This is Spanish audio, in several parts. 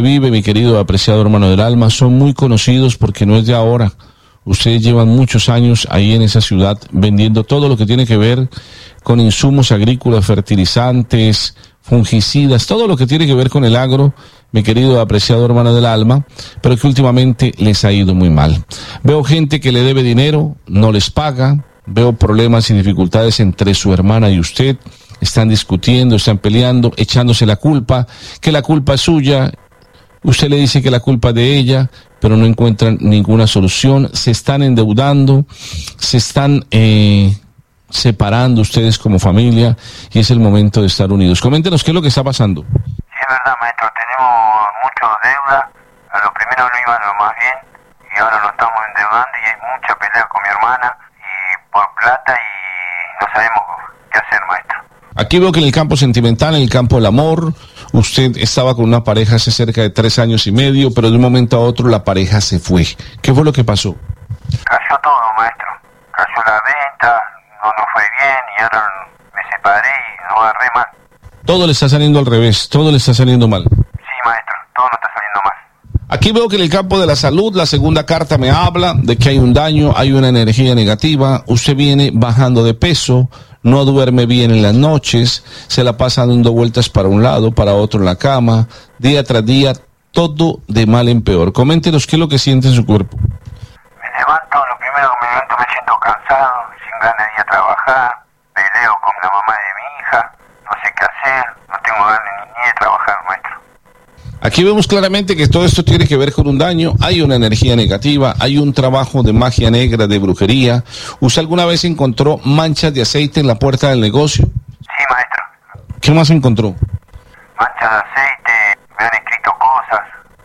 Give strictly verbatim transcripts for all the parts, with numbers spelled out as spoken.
vive, mi querido apreciado hermano del alma, son muy conocidos porque no es de ahora. Ustedes llevan muchos años ahí en esa ciudad vendiendo todo lo que tiene que ver con insumos agrícolas, fertilizantes, fungicidas, todo lo que tiene que ver con el agro, mi querido apreciado hermano del alma, pero que últimamente les ha ido muy mal. Veo gente que le debe dinero, no les paga, veo problemas y dificultades entre su hermana y usted, están discutiendo, están peleando, echándose la culpa, que la culpa es suya, usted le dice que la culpa es de ella, pero no encuentran ninguna solución, se están endeudando, se están eh, separando ustedes como familia y es el momento de estar unidos. Coméntenos qué es lo que está pasando. Sí, es verdad, maestro, tenemos muchas deudas, a lo primero no iba lo más bien y ahora nos estamos endeudando y hay mucha pelea con mi hermana y por plata y no sabemos qué hacer, maestro. Aquí veo que en el campo sentimental, en el campo del amor, usted estaba con una pareja hace cerca de tres años y medio, pero de un momento a otro la pareja se fue. ¿Qué fue lo que pasó? Cayó todo, maestro. Cayó la venta, no nos fue bien y ahora me separé y no agarré más. Todo le está saliendo al revés, todo le está saliendo mal. Sí, maestro, todo nos está saliendo mal. Aquí veo que en el campo de la salud, la segunda carta me habla de que hay un daño, hay una energía negativa, usted viene bajando de peso, no duerme bien en las noches, se la pasa dando vueltas para un lado, para otro en la cama, día tras día, todo de mal en peor. Coméntenos qué es lo que siente en su cuerpo. Me levanto, lo primero que me levanto me siento cansado, sin ganas de ir a trabajar, peleo con la mamá de mi hija, no sé qué hacer, no tengo ganas ni, ni de trabajar, maestro. Aquí vemos claramente que todo esto tiene que ver con un daño, hay una energía negativa, hay un trabajo de magia negra, de brujería. ¿Usted alguna vez encontró manchas de aceite en la puerta del negocio? Sí, maestro. ¿Qué más encontró? Manchas de aceite, me han escrito cosas.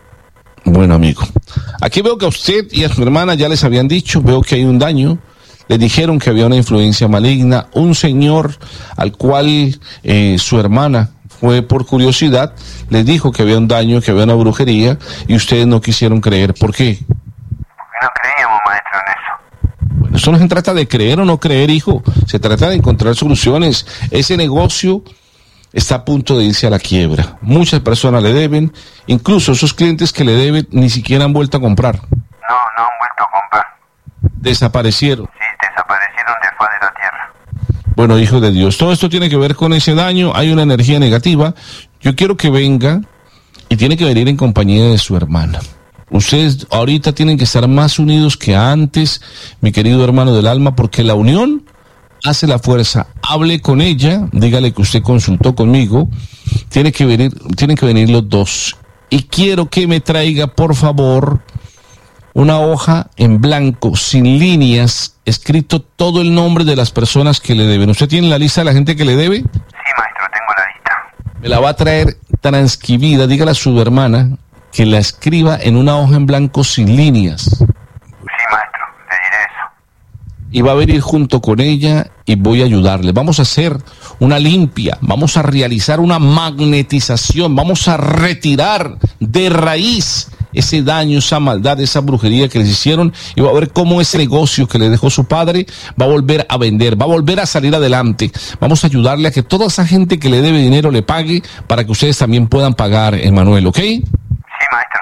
Bueno, amigo, aquí veo que a usted y a su hermana ya les habían dicho, veo que hay un daño. Les dijeron que había una influencia maligna, un señor al cual eh, su hermana fue por curiosidad, les dijo que había un daño, que había una brujería, y ustedes no quisieron creer. ¿Por qué? Porque no creíamos, maestro, en eso. Bueno, esto no se trata de creer o no creer, hijo, se trata de encontrar soluciones. Ese negocio está a punto de irse a la quiebra. Muchas personas le deben, incluso esos clientes que le deben ni siquiera han vuelto a comprar. No, no han vuelto a comprar. Desaparecieron. Sí, desaparecieron del faz de la tierra. Bueno, hijo de Dios, todo esto tiene que ver con ese daño, hay una energía negativa. Yo quiero que venga y tiene que venir en compañía de su hermana. Ustedes ahorita tienen que estar más unidos que antes, mi querido hermano del alma, porque la unión hace la fuerza. Hable con ella, dígale que usted consultó conmigo, tiene que venir, tienen que venir los dos. Y quiero que me traiga, por favor, una hoja en blanco, sin líneas, escrito todo el nombre de las personas que le deben. ¿Usted tiene la lista de la gente que le debe? Sí, maestro, tengo la lista. Me la va a traer transcribida, dígale a su hermana que la escriba en una hoja en blanco sin líneas. Sí, maestro, le diré eso. Y va a venir junto con ella y voy a ayudarle. Vamos a hacer una limpia, vamos a realizar una magnetización, vamos a retirar de raíz ese daño, esa maldad, esa brujería que les hicieron, y va a ver cómo ese negocio que le dejó su padre va a volver a vender, va a volver a salir adelante. Vamos a ayudarle a que toda esa gente que le debe dinero le pague para que ustedes también puedan pagar, Emanuel, ¿ok? Sí, maestro.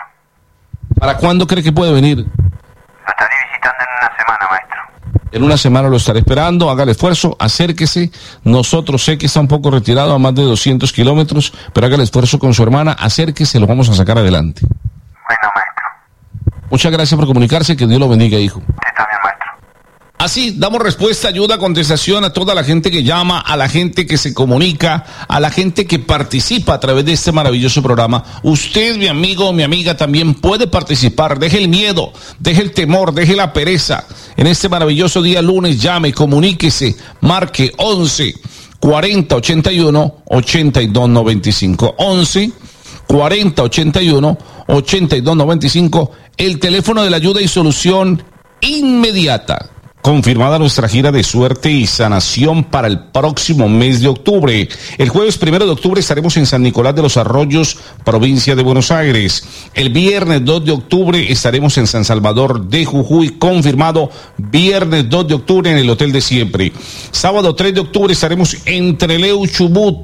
¿Para cuándo cree que puede venir? Lo estaré visitando en una semana, maestro. En una semana lo estaré esperando, haga el esfuerzo, acérquese. Nosotros sé que está un poco retirado a más de doscientos kilómetros, pero haga el esfuerzo con su hermana, acérquese, lo vamos a sacar adelante. Bueno, maestro. Muchas gracias por comunicarse, que Dios lo bendiga, hijo. Usted también, maestro. Así, damos respuesta, ayuda, contestación a toda la gente que llama, a la gente que se comunica, a la gente que participa a través de este maravilloso programa. Usted, mi amigo, mi amiga, también puede participar. Deje el miedo, deje el temor, deje la pereza. En este maravilloso día lunes, llame, comuníquese, marque once cuarenta ochenta y uno ochenta y dos noventa y cinco. once cuarenta ochenta y uno ochenta y dos noventa y cinco, el teléfono de la ayuda y solución inmediata. Confirmada nuestra gira de suerte y sanación para el próximo mes de octubre. El jueves primero de octubre estaremos en San Nicolás de los Arroyos, provincia de Buenos Aires. El viernes dos de octubre estaremos en San Salvador de Jujuy, confirmado viernes dos de octubre en el Hotel de Siempre. Sábado tres de octubre estaremos en Trelew, Chubut,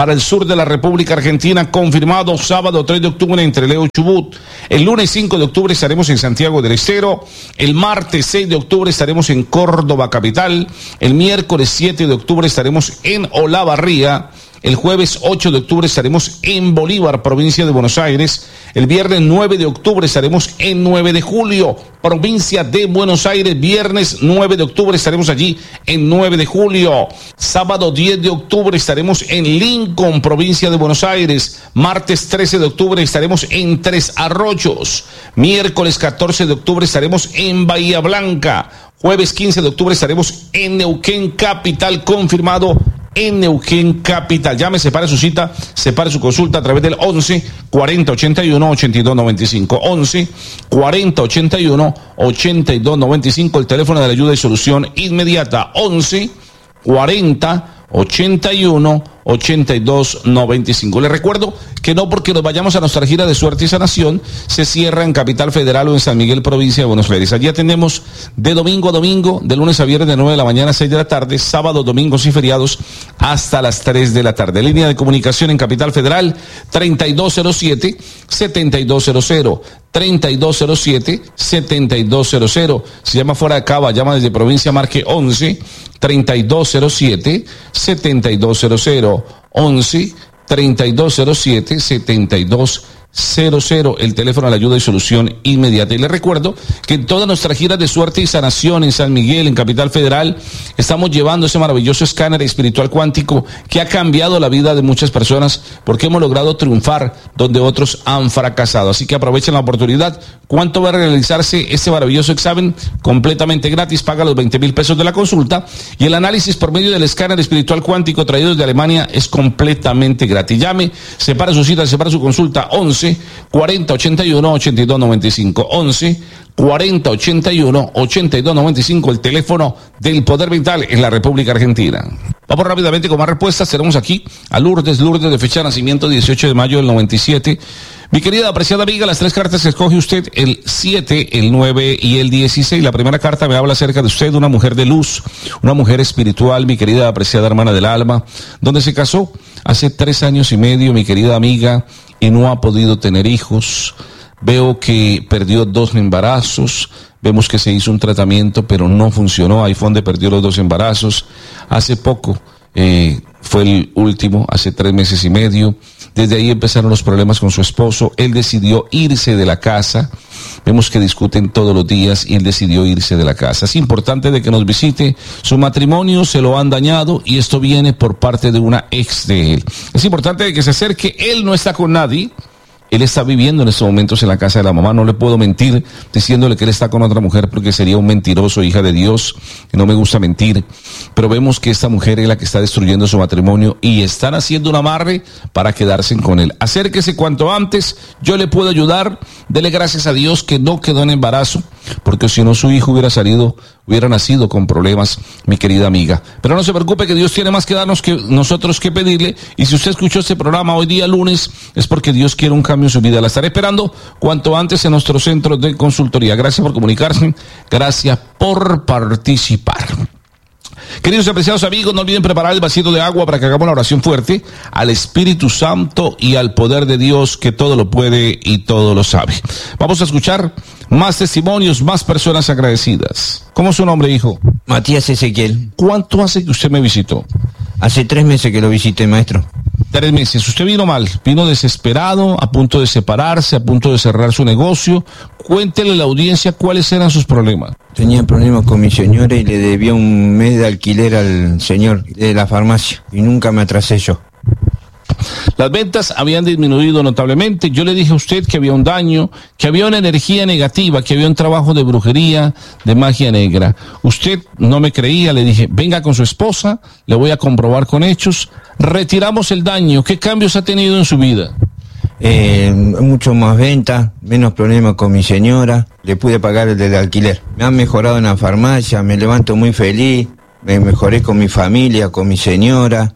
para el sur de la República Argentina, confirmado sábado tres de octubre en Trelew, Chubut. El lunes cinco de octubre estaremos en Santiago del Estero. El martes seis de octubre estaremos en Córdoba, capital. El miércoles siete de octubre estaremos en Olavarría. El jueves ocho de octubre estaremos en Bolívar, provincia de Buenos Aires. El viernes nueve de octubre estaremos en nueve de julio, provincia de Buenos Aires. Viernes nueve de octubre estaremos allí en nueve de julio. Sábado diez de octubre estaremos en Lincoln, provincia de Buenos Aires. Martes trece de octubre estaremos en Tres Arroyos. Miércoles catorce de octubre estaremos en Bahía Blanca. Jueves quince de octubre estaremos en Neuquén, capital, confirmado en Neuquén, capital. Llame, separe su cita, separe su consulta a través del once cuarenta ochenta y uno ochenta y dos noventa y cinco. once cuarenta ochenta y uno ochenta y dos noventa y cinco, el teléfono de la ayuda y solución inmediata. once cuarenta ochenta y uno ochenta y dos noventa y cinco. Les recuerdo que no porque nos vayamos a nuestra gira de suerte y sanación se cierra en Capital Federal o en San Miguel, provincia de Buenos Aires. Allí atendemos de domingo a domingo, de lunes a viernes de nueve de la mañana a seis de la tarde, sábados, domingos y feriados hasta las tres de la tarde. Línea de comunicación en Capital Federal treinta y dos cero siete setenta y dos cero cero, treinta y dos cero siete setenta y dos cero cero. Si llama fuera de Cava, llama desde provincia, marque once treinta y dos cero siete setenta y dos cero cero. once treinta y dos cero siete setenta y dos cero cero, el teléfono de la ayuda y solución inmediata. Y les recuerdo que en todas nuestras giras de suerte y sanación en San Miguel, en Capital Federal, estamos llevando ese maravilloso escáner espiritual cuántico que ha cambiado la vida de muchas personas, porque hemos logrado triunfar donde otros han fracasado. Así que aprovechen la oportunidad. ¿Cuánto va a realizarse este maravilloso examen? Completamente gratis, paga los veinte mil pesos de la consulta, y el análisis por medio del escáner espiritual cuántico traído desde Alemania es completamente gratis. Llame, separa su cita, separa su consulta, once cuarenta ochenta y uno ochenta y dos noventa y cinco. once cuarenta ochenta y uno ochenta y dos noventa y cinco, el teléfono del Poder Vital en la República Argentina. Vamos rápidamente con más respuestas. Tenemos aquí a Lourdes, Lourdes de fecha de nacimiento dieciocho de mayo del noventa y siete. Mi querida apreciada amiga, las tres cartas que escoge usted, el siete, el nueve y el dieciséis. La primera carta me habla acerca de usted, una mujer de luz, una mujer espiritual, mi querida apreciada hermana del alma, donde se casó hace tres años y medio, mi querida amiga, y no ha podido tener hijos. Veo que perdió dos embarazos. Vemos que se hizo un tratamiento, pero no funcionó. Ahí fue donde perdió los dos embarazos. Hace poco eh, fue el último, hace tres meses y medio. Desde ahí empezaron los problemas con su esposo. Él decidió irse de la casa. Vemos que discuten todos los días y él decidió irse de la casa. Es importante de que nos visite. Su matrimonio se lo han dañado y esto viene por parte de una ex de él. Es importante de que se acerque. Él no está con nadie. Él está viviendo en estos momentos en la casa de la mamá. No le puedo mentir diciéndole que él está con otra mujer porque sería un mentiroso, hija de Dios, y no me gusta mentir. Pero vemos que esta mujer es la que está destruyendo su matrimonio y están haciendo un amarre para quedarse con él. Acérquese cuanto antes, yo le puedo ayudar. Dele gracias a Dios que no quedó en embarazo, porque si no su hijo hubiera salido, hubiera nacido con problemas, mi querida amiga. Pero no se preocupe, que Dios tiene más que darnos que nosotros que pedirle. Y si usted escuchó este programa hoy día lunes, es porque Dios quiere un cambio en su vida. La estaré esperando cuanto antes en nuestro centro de consultoría. Gracias por comunicarse, gracias por participar. Queridos y apreciados amigos, no olviden preparar el vasito de agua para que hagamos la oración fuerte al Espíritu Santo y al poder de Dios, que todo lo puede y todo lo sabe. Vamos a escuchar más testimonios, más personas agradecidas. ¿Cómo es su nombre, hijo? Matías Ezequiel. ¿Cuánto hace que usted me visitó? Hace tres meses que lo visité, maestro. Tres meses. Usted vino mal, vino desesperado, a punto de separarse, a punto de cerrar su negocio. Cuéntele a la audiencia cuáles eran sus problemas. Tenía problemas con mi señora y le debía un mes de alquiler al señor de la farmacia y nunca me atrasé yo. Las ventas habían disminuido notablemente. Yo le dije a usted que había un daño, que había una energía negativa, que había un trabajo de brujería, de magia negra. Usted no me creía, le dije, venga con su esposa, le voy a comprobar con hechos. Retiramos el daño. ¿Qué cambios ha tenido en su vida? Eh, mucho más venta, menos problemas con mi señora, le pude pagar el del alquiler. Me han mejorado en la farmacia, me levanto muy feliz, me mejoré con mi familia, con mi señora.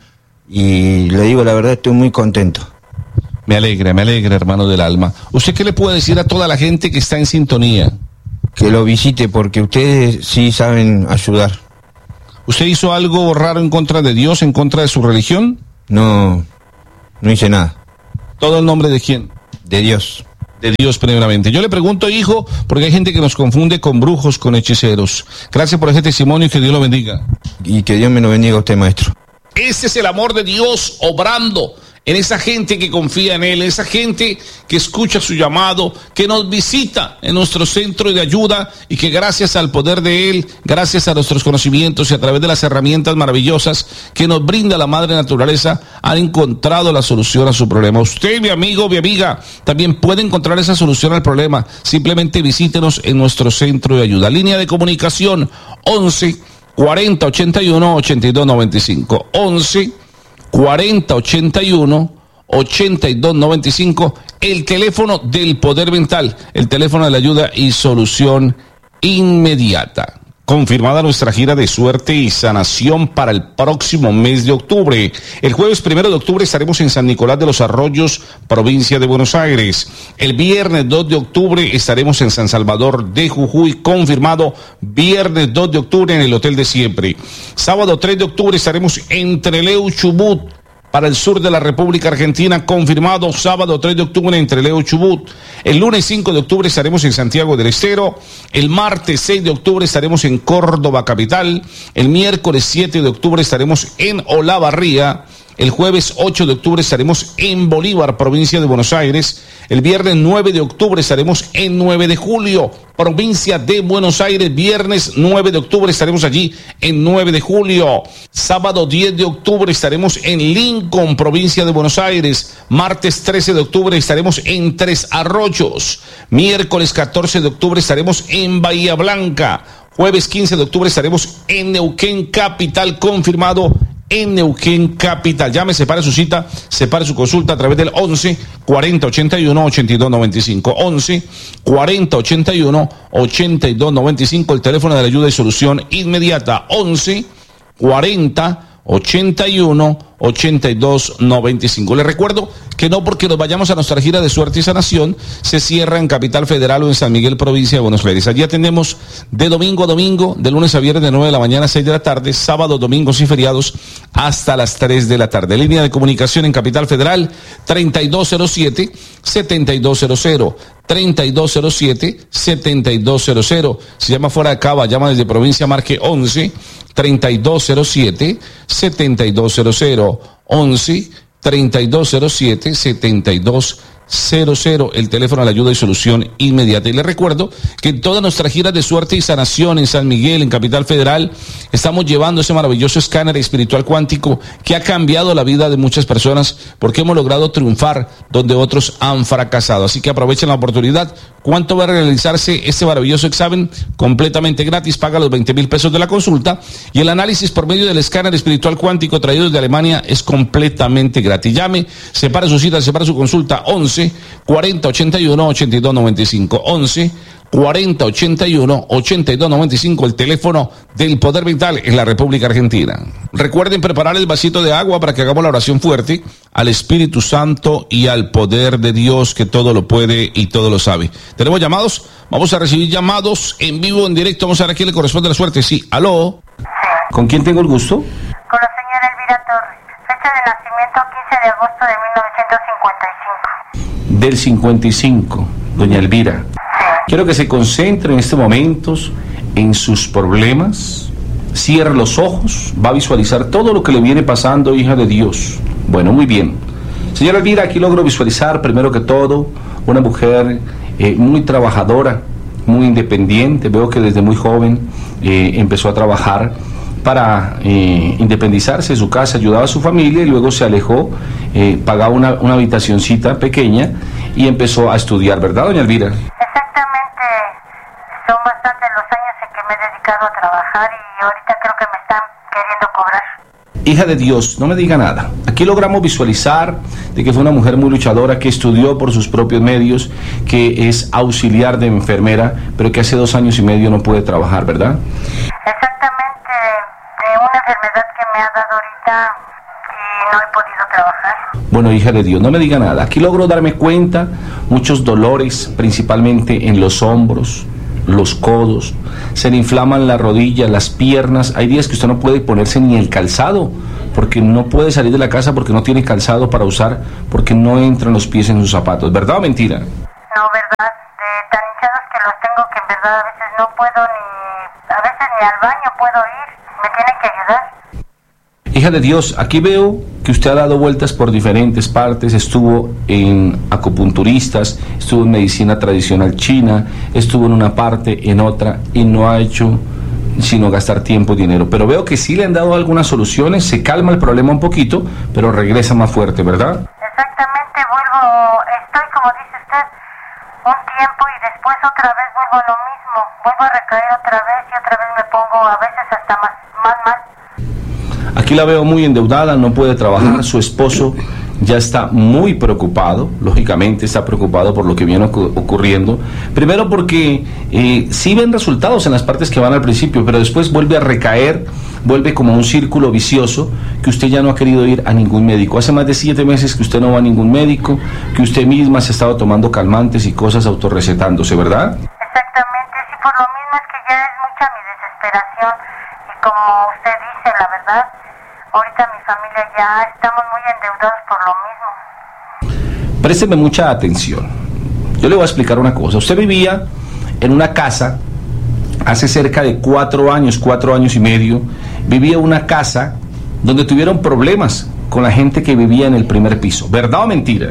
Y le digo la verdad, estoy muy contento. Me alegra, me alegra, hermano del alma. ¿Usted qué le puede decir a toda la gente que está en sintonía? Que lo visite, porque ustedes sí saben ayudar. ¿Usted hizo algo raro en contra de Dios, en contra de su religión? No, no hice nada. ¿Todo el nombre de quién? De Dios. De Dios primeramente. Yo le pregunto, hijo, porque hay gente que nos confunde con brujos, con hechiceros. Gracias por ese testimonio y que Dios lo bendiga. Y que Dios me lo bendiga a usted, maestro. Ese es el amor de Dios obrando en esa gente que confía en Él, esa gente que escucha su llamado, que nos visita en nuestro centro de ayuda y que gracias al poder de Él, gracias a nuestros conocimientos y a través de las herramientas maravillosas que nos brinda la Madre Naturaleza, han encontrado la solución a su problema. Usted, mi amigo, mi amiga, también puede encontrar esa solución al problema. Simplemente visítenos en nuestro centro de ayuda. Línea de comunicación once cuarenta ochenta y uno ochenta y dos noventa y cinco. once cuarenta ochenta y uno ochenta y dos noventa y cinco, el teléfono del poder mental, el teléfono de la ayuda y solución inmediata. Confirmada nuestra gira de suerte y sanación para el próximo mes de octubre. El jueves primero de octubre estaremos en San Nicolás de los Arroyos, provincia de Buenos Aires. El viernes dos de octubre estaremos en San Salvador de Jujuy, confirmado viernes dos de octubre en el Hotel de Siempre. Sábado tres de octubre estaremos en Trelew, Chubut, para el sur de la República Argentina, confirmado sábado tres de octubre en Trelew, Chubut. El lunes cinco de octubre estaremos en Santiago del Estero. El martes seis de octubre estaremos en Córdoba capital. El miércoles siete de octubre estaremos en Olavarría. El jueves ocho de octubre estaremos en Bolívar, provincia de Buenos Aires. El viernes nueve de octubre estaremos en nueve de julio, provincia de Buenos Aires. Viernes nueve de octubre estaremos allí en nueve de julio. Sábado diez de octubre estaremos en Lincoln, provincia de Buenos Aires. Martes trece de octubre estaremos en Tres Arroyos. Miércoles catorce de octubre estaremos en Bahía Blanca. Jueves quince de octubre estaremos en Neuquén capital, confirmado en Neuquén capital. Llame, separe su cita, separe su consulta a través del once cuarenta ochenta y uno ochenta y dos noventa y cinco. once cuarenta ochenta y uno ochenta y dos noventa y cinco, el teléfono de la ayuda y solución inmediata. once cuarenta ochenta y uno ochenta y dos noventa y cinco. Les recuerdo que no porque nos vayamos a nuestra gira de suerte y sanación se cierra en Capital Federal o en San Miguel, provincia de Buenos Aires. Allí atendemos de domingo a domingo, de lunes a viernes de nueve de la mañana a seis de la tarde, sábados, domingos y feriados hasta las tres de la tarde. Línea de comunicación en Capital Federal treinta y dos cero siete setenta y dos cero cero, treinta y dos cero siete setenta y dos cero cero. Si llama fuera de Cava, llama desde provincia, marque once treinta y dos cero siete setenta y dos cero cero. once treinta y dos cero siete setenta y dos cero cero, el teléfono de la ayuda y solución inmediata. Y les recuerdo que en todas nuestras giras de suerte y sanación en San Miguel, en Capital Federal, estamos llevando ese maravilloso escáner espiritual cuántico que ha cambiado la vida de muchas personas porque hemos logrado triunfar donde otros han fracasado. Así que aprovechen la oportunidad. ¿Cuánto va a realizarse este maravilloso examen? Completamente gratis, paga los veinte mil pesos de la consulta y el análisis por medio del escáner espiritual cuántico traído desde Alemania es completamente gratis. Llame, separe su cita, separe su consulta, once cuarenta ochenta y uno ochenta y dos noventa y cinco. once cuarenta ochenta y uno ochenta y dos noventa y cinco, el teléfono del poder mental en la República Argentina. Recuerden preparar el vasito de agua para que hagamos la oración fuerte al Espíritu Santo y al poder de Dios que todo lo puede y todo lo sabe. ¿Tenemos llamados? Vamos a recibir llamados en vivo, en directo. Vamos a ver a quién le corresponde la suerte. Sí, aló. ¿Con quién tengo el gusto? Con la señora Elvira Torres. Fecha de nacimiento quince de agosto de mil novecientos cincuenta y cinco. Del cincuenta y cinco, doña Elvira. Quiero que se concentre en estos momentos en sus problemas. Cierre los ojos, va a visualizar todo lo que le viene pasando, hija de Dios. Bueno, muy bien. Señora Elvira, aquí logro visualizar, primero que todo, una mujer eh, muy trabajadora, muy independiente. Veo que desde muy joven eh, empezó a trabajar para eh, independizarse de su casa, ayudaba a su familia y luego se alejó, eh, pagaba una, una habitacioncita pequeña y empezó a estudiar, ¿verdad, doña Elvira? Exactamente, son bastantes los años en que me he dedicado a trabajar y ahorita creo que me están queriendo cobrar. Hija de Dios, no me diga nada. Aquí logramos visualizar de que fue una mujer muy luchadora, que estudió por sus propios medios, que es auxiliar de enfermera, pero que hace dos años y medio no puede trabajar, ¿verdad? Exactamente, de una enfermedad que me ha dado ahorita y no he podido trabajar. Bueno, hija de Dios, no me diga nada. Aquí logro darme cuenta, muchos dolores, principalmente en los hombros, los codos, se le inflaman las rodillas, las piernas. Hay días que usted no puede ponerse ni el calzado porque no puede salir de la casa porque no tiene calzado para usar, porque no entran los pies en sus zapatos. ¿Verdad o mentira? No, verdad, de tan hinchados que los tengo que en verdad a veces no puedo ni, a veces ni al baño puedo ir, me tienen que ayudar. Hija de Dios, aquí veo que usted ha dado vueltas por diferentes partes, estuvo en acupunturistas, estuvo en medicina tradicional china, estuvo en una parte, en otra, y no ha hecho sino gastar tiempo y dinero. Pero veo que sí le han dado algunas soluciones, se calma el problema un poquito, pero regresa más fuerte, ¿verdad? Exactamente, vuelvo, estoy como dice usted, un tiempo y después otra vez vuelvo a lo mismo, vuelvo a recaer otra vez y otra vez me pongo a veces hasta más, más mal. Aquí la veo muy endeudada, no puede trabajar, su esposo ya está muy preocupado, lógicamente está preocupado por lo que viene ocurriendo, primero porque eh, sí ven resultados en las partes que van al principio, pero después vuelve a recaer, vuelve como un círculo vicioso, que usted ya no ha querido ir a ningún médico. Hace más de siete meses que usted no va a ningún médico, que usted misma se ha estado tomando calmantes y cosas autorrecetándose, ¿verdad? Exactamente, sí, por lo mismo es que ya es mucha mi desesperación y como usted dice, la verdad, ahorita mi familia ya estamos muy endeudados por lo mismo. Présteme mucha atención. Yo le voy a explicar una cosa. Usted vivía en una casa hace cerca de cuatro años, cuatro años y medio. Vivía en una casa donde tuvieron problemas con la gente que vivía en el primer piso. ¿Verdad o mentira?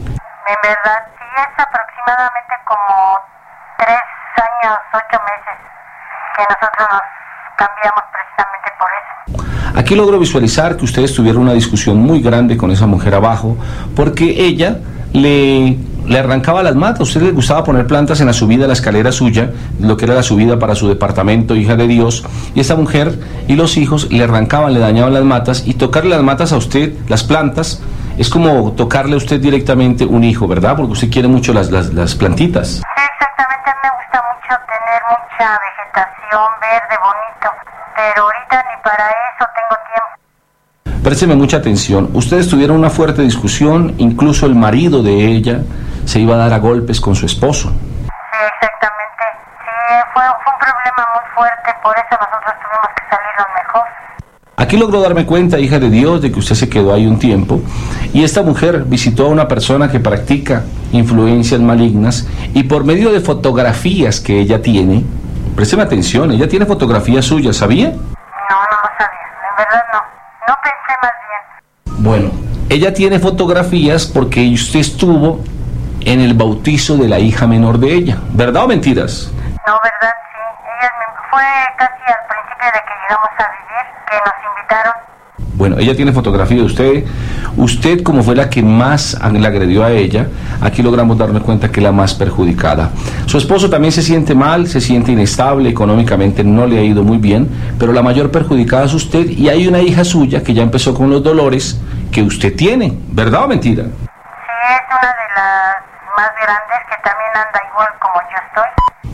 En verdad, sí, es aproximadamente como tres años, ocho meses que nosotros nos cambiamos precisamente por eso. Aquí logro visualizar que ustedes tuvieron una discusión muy grande con esa mujer abajo, porque ella le, le arrancaba las matas. A usted le gustaba poner plantas en la subida de la escalera suya, lo que era la subida para su departamento, hija de Dios, y esta mujer y los hijos le arrancaban, le dañaban las matas, y tocarle las matas a usted, las plantas, es como tocarle a usted directamente un hijo, ¿verdad? Porque usted quiere mucho las, las, las plantitas. Sí, exactamente, a mí me gusta mucho tener mucha vegetación verde, bonito, pero ahorita ni para eso tengo tiempo. Présteme mucha atención. Ustedes tuvieron una fuerte discusión, incluso el marido de ella se iba a dar a golpes con su esposo. Sí, exactamente. Sí, fue, fue un problema muy fuerte, por eso nosotros tuvimos que salir lo mejor. Aquí logró darme cuenta, hija de Dios, de que usted se quedó ahí un tiempo, y esta mujer visitó a una persona que practica influencias malignas, y por medio de fotografías que ella tiene, présteme atención, ella tiene fotografías suyas, ¿sabía? No, no lo sabía, en verdad no, no pensé más bien. Bueno, ella tiene fotografías porque usted estuvo en el bautizo de la hija menor de ella, ¿verdad o mentiras? No, verdad, sí, ella me, fue casi al principio de que llegamos a vivir, que nos invitaron. Bueno, ella tiene fotografía de usted. Usted, como fue la que más le agredió a ella, aquí logramos darnos cuenta que es la más perjudicada. Su esposo también se siente mal, se siente inestable, económicamente no le ha ido muy bien, pero la mayor perjudicada es usted, y hay una hija suya que ya empezó con los dolores que usted tiene, ¿verdad o mentira? Sí, es una de las más grandes que también anda igual como yo estoy.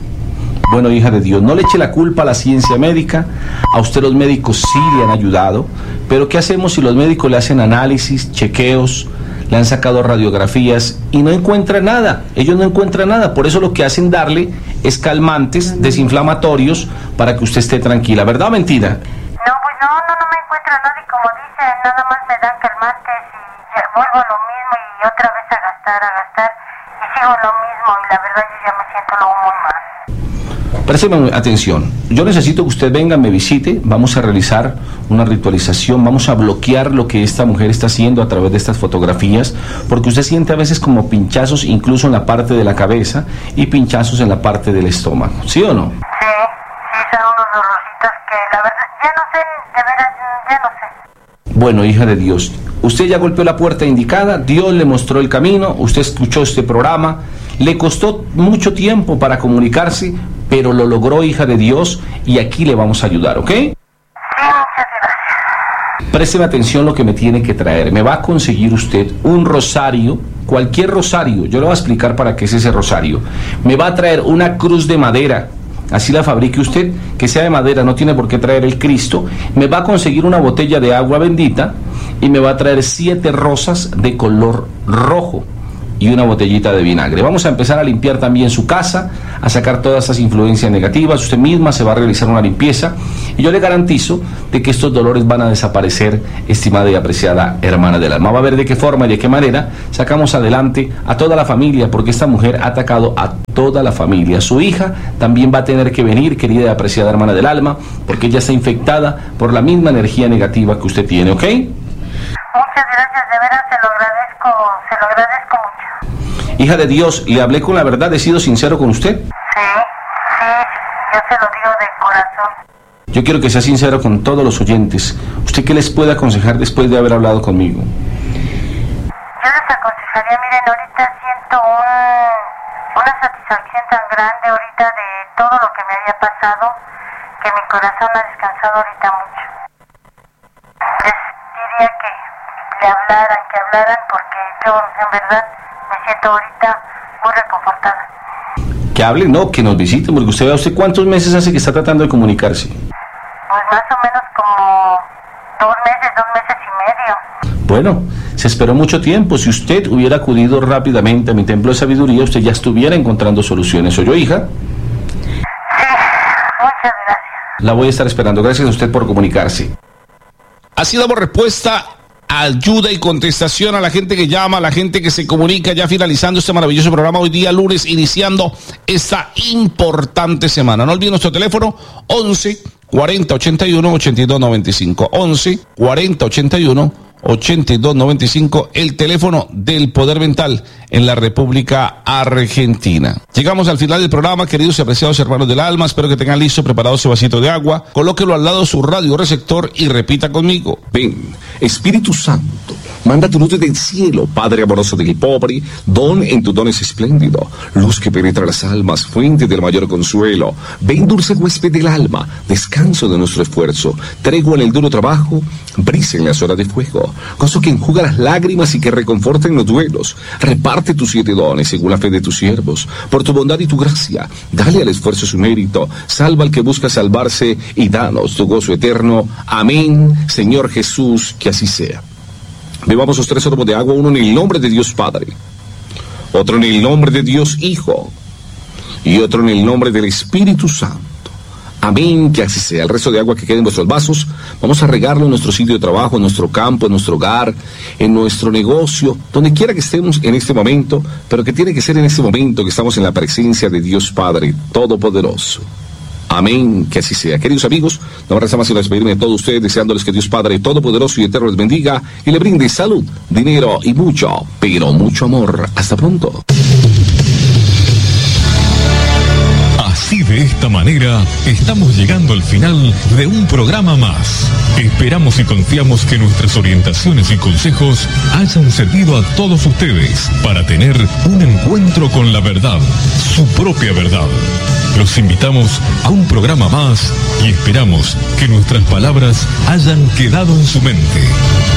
Bueno, hija de Dios, no le eche la culpa a la ciencia médica. A usted los médicos sí le han ayudado, pero ¿qué hacemos si los médicos le hacen análisis, chequeos, le han sacado radiografías y no encuentran nada? Ellos no encuentran nada, por eso lo que hacen darle es calmantes, desinflamatorios, para que usted esté tranquila, ¿verdad o mentira? No, pues no, no, no me encuentro nada y como dice, nada más me dan calmantes y ya vuelvo a lo mismo y otra vez a gastar, a gastar y sigo lo mismo y la verdad yo ya me siento lo muy mal. Présteme atención, yo necesito que usted venga, me visite, vamos a realizar una ritualización, vamos a bloquear lo que esta mujer está haciendo a través de estas fotografías, porque usted siente a veces como pinchazos incluso en la parte de la cabeza y pinchazos en la parte del estómago, ¿sí o no? Sí, sí, son unos dolorcitos que la verdad, ya no sé, de veras, ya no sé. Bueno, hija de Dios, usted ya golpeó la puerta indicada, Dios le mostró el camino, usted escuchó este programa, le costó mucho tiempo para comunicarse, pero lo logró, hija de Dios, y aquí le vamos a ayudar, ¿ok? Sí, muchas gracias. Présteme atención lo que me tiene que traer. Me va a conseguir usted un rosario, cualquier rosario, yo le voy a explicar para qué es ese rosario. Me va a traer una cruz de madera, así la fabrique usted, que sea de madera, no tiene por qué traer el Cristo. Me va a conseguir una botella de agua bendita y me va a traer siete rosas de color rojo. y una botellita de vinagre. Vamos a empezar a limpiar también su casa, a sacar todas esas influencias negativas. Usted misma se va a realizar una limpieza y yo le garantizo de que estos dolores van a desaparecer, estimada y apreciada hermana del alma. Va a ver de qué forma y de qué manera sacamos adelante a toda la familia, porque esta mujer ha atacado a toda la familia. Su hija también va a tener que venir, querida y apreciada hermana del alma, porque ella está infectada por la misma energía negativa que usted tiene, ¿ok? Muchas gracias, de veras se lo agradezco, se lo agradezco mucho. Hija de Dios, le hablé con la verdad, he sido sincero con usted. Sí, sí, yo se lo digo de corazón. Yo quiero que sea sincero con todos los oyentes. ¿Usted qué les puede aconsejar después de haber hablado conmigo? Yo les aconsejaría, miren, ahorita siento un, una satisfacción tan grande ahorita de todo lo que me había pasado, que mi corazón ha descansado ahorita mucho. Les diría que le hablaran, que hablaran, porque yo en verdad me siento ahorita muy reconfortada. Que hablen, no, que nos visiten, porque usted vea, ¿usted cuántos meses hace que está tratando de comunicarse? Pues más o menos como dos meses, dos meses y medio. Bueno, se esperó mucho tiempo. Si usted hubiera acudido rápidamente a mi templo de sabiduría, usted ya estuviera encontrando soluciones. ¿Oyó, hija? Sí, muchas gracias. La voy a estar esperando. Gracias a usted por comunicarse. Así damos respuesta, ayuda y contestación a la gente que llama, a la gente que se comunica, ya finalizando este maravilloso programa hoy día lunes, iniciando esta importante semana. No olviden nuestro teléfono once cuarenta ochenta y uno ochenta y dos noventa y cinco, once cuarenta ochenta y uno ochenta y dos noventa y cinco, el teléfono del Poder Mental en la República Argentina. Llegamos al final del programa, queridos y apreciados hermanos del alma. Espero que tengan listo, preparado su vasito de agua. Colóquelo al lado de su radio receptor y repita conmigo. Ven, Espíritu Santo, manda tu luz del cielo, Padre amoroso del pobre, don en tu don es espléndido, luz que penetra las almas, fuente del mayor consuelo. Ven, dulce huésped del alma, descanso de nuestro esfuerzo, tregua en el duro trabajo, brisa en las horas de fuego, gozo que enjuga las lágrimas y que reconforta en los duelos. Reparte tus siete dones según la fe de tus siervos, por tu bondad y tu gracia, dale al esfuerzo su mérito, salva al que busca salvarse y danos tu gozo eterno. Amén, Señor Jesús, que así sea. Bebamos los tres sorbos de agua, uno en el nombre de Dios Padre, otro en el nombre de Dios Hijo y otro en el nombre del Espíritu Santo. Amén, que así sea. El resto de agua que quede en vuestros vasos, vamos a regarlo en nuestro sitio de trabajo, en nuestro campo, en nuestro hogar, en nuestro negocio, donde quiera que estemos en este momento, pero que tiene que ser en este momento que estamos en la presencia de Dios Padre Todopoderoso. Amén, que así sea. Queridos amigos, no me resta más sino despedirme de todos ustedes, deseándoles que Dios Padre Todopoderoso y Eterno les bendiga y le brinde salud, dinero y mucho, pero mucho amor. Hasta pronto. Así, de esta manera, estamos llegando al final de un programa más. Esperamos y confiamos que nuestras orientaciones y consejos hayan servido a todos ustedes para tener un encuentro con la verdad, su propia verdad. Los invitamos a un programa más y esperamos que nuestras palabras hayan quedado en su mente.